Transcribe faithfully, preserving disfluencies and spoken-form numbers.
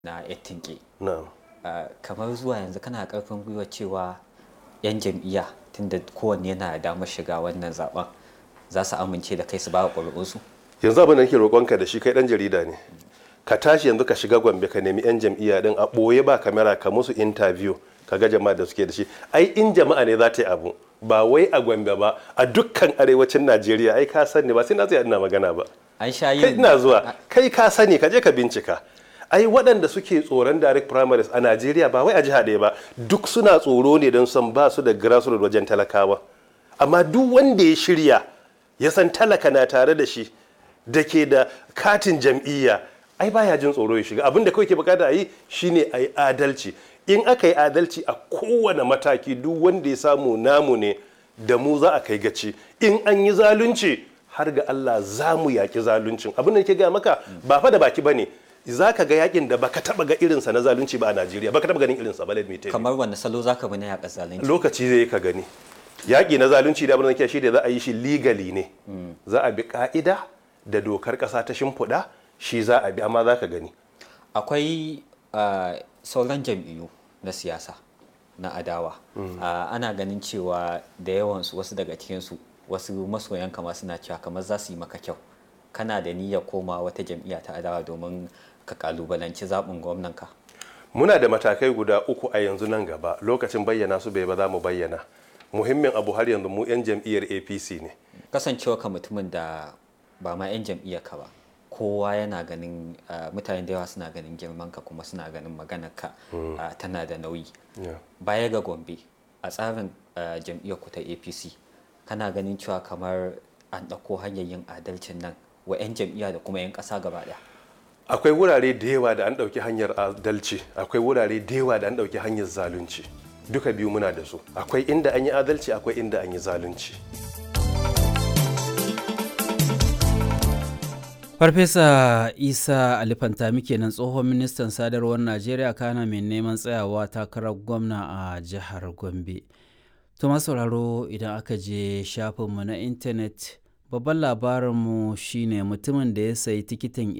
na Ettinke. Na'am. Uh, kamar zuwa yanzu kana karfin gwiwa cewa 'yan jam'iyya tunda kowanne yana da damar shiga wannan zaben za su amince da kai su ba ƙuri'unsu? Yanzu abin da nake roƙonka da shi kai ɗan jarida ne. Ka tashi yanzu ka shiga Gombe ka nemi 'yan jam'iyya din a ɓoye ba kamera ka musu interview ka ga jama'a da suke da shi. Ai in jama'a ne za ta yi abu ba wai a Gombe ba a dukkan arewacin Najeriya ai ka sani ba sai na tsaya ina magana ba. An sha yin Kai ina zuwa kai ka sani ka je ka bincika. Ai waɗanda suke tsoron direct primaries a Najeriya ba wai a jiha ɗaya ba duk suna tsoro ne don san ba su da grassroots wajen talakawa. Amma duk wanda ya shirya ya san talaka na tare da shi da ke da katin jam'iyya ai baya jin tsoro ya shiga. Abin da kawai ke bukata a yi shine a yi adalci. In aka yi adalci a kowane mataki duk wanda ya samu namu ne da mu za a kai gaci. In an yi zalunci har ga Allah za mu yaƙi zaluncin. Abin da ke gaya maka ba fa da baki ba ne. Za ka ga yakin da baka taba ga irinsa na zalunci ba a Najeriya baka taba ganin irinsa ba. Kamar wanne salo za ka bi na yaƙa zalunci? Lokaci zai ka gani. Yaƙi na zalunci da abin da ke shi da za a yi shi legally ne. Za a bi ka'ida da dokar ƙasa ta shimfiɗa shi za a bi amma za ka gani. Akwai uh, sauran jam'iyyu na siyasa na adawa. Mm. Uh, ana ganin cewa da yawansu wasu daga cikinsu wasu masoyan kama suna cewa kamar za su yi maka kyau. Kana da niyyar koma wata jam'iyya ta adawa domin ka kalubalanci zaɓin gwamnanka? Muna da matakai guda uku a yanzu nan gaba lokacin bayyana su bai ba za mu bayyana. Muhimmin abu har yanzu mu 'yan jam'iyyar A P C ne. Kasancewa ka mutumin da ba ma 'yan jam'iyyar ka ba kowa yana ganin uh, mutane da yawa suna ganin girman ka kuma suna ganin maganar ka mm. uh, tana da nauyi. Yeah. Baya ga Gombe a tsarin uh, jam'iyyar ku ta A P C kana ganin cewa kamar an ɗauko hanyar yin adalcin nan wa 'yan jam'iyya da kuma 'yan ƙasa gaba ɗaya? Akwai wurare da yawa da an ɗauki hanyar adalci, akwai wurare da yawa da an ɗauki hanyar zalunci. Duka biyu muna da su. Akwai inda an yi adalci, akwai inda an yi zalunci. Farfesa Isa Ali Fantami kenan tsohon ministan sadarwar Najeriya kana mai neman tsayawa takarar gwamna a jihar Gombe. To masu sauraro idan aka je shafinmu na intanet babban labarinmu shine mutumin da ya sayi tikitin